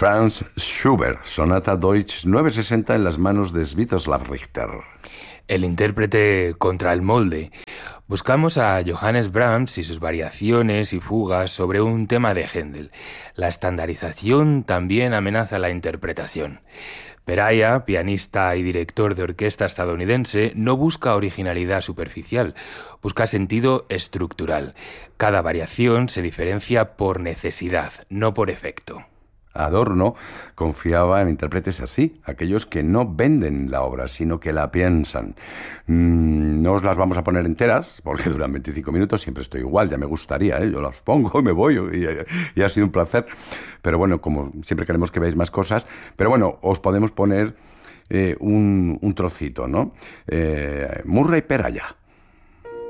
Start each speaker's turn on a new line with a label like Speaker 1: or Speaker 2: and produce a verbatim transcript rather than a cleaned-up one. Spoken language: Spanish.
Speaker 1: Franz Schubert, Sonata Deutsch nueve sesenta en las manos de Sviatoslav Richter.
Speaker 2: El intérprete contra el molde. Buscamos a Johannes Brahms y sus variaciones y fugas sobre un tema de Händel. La estandarización también amenaza la interpretación. Peraya, pianista y director de orquesta estadounidense, no busca originalidad superficial, busca sentido estructural. Cada variación se diferencia por necesidad, no por efecto.
Speaker 1: Adorno confiaba en intérpretes así, aquellos que no venden la obra, sino que la piensan. Mm, no os las vamos a poner enteras, porque duran veinticinco minutos, siempre estoy igual, ya me gustaría, ¿eh? Yo las pongo y me voy, y, y ha sido un placer. Pero bueno, como siempre queremos que veáis más cosas, pero bueno, os podemos poner eh, un, un trocito, ¿no? Eh, Murray Peraya.